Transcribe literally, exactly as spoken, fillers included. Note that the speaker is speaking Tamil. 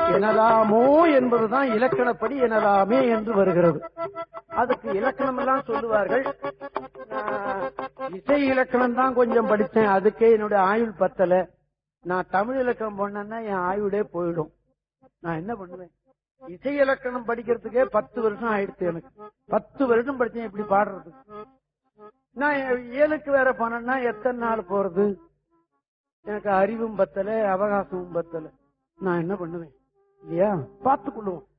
எனலாமோ என்பதுதான் இலக்கணப்படி எனலாமே என்று வருகிறது. அதுக்கு இலக்கணம் எல்லாம் சொல்லுவார்கள். இசை இலக்கணம் தான் கொஞ்சம் படித்தேன், அதுக்கே என்னுடைய ஆயுள் பத்தல. நான் தமிழ் இலக்கணம் போனேன்னா என் ஆயுளே போயிடும். நான் என்ன பண்ணுவேன்? இசை இலக்கணம் படிக்கிறதுக்கே பத்து வருஷம் ஆயிடுச்சு. எனக்கு பத்து வருஷம் படிச்சேன் இப்படி பாடுறது. நான் ஏழுக்கு வேற போனேன்னா எத்தனை நாள் போறது? எனக்கு அறிவும் பத்தல, அவகாசமும் பத்தல. நான் என்ன பண்ணுவேன் இல்லையா? பார்த்துக் கொள்ளுவோம்.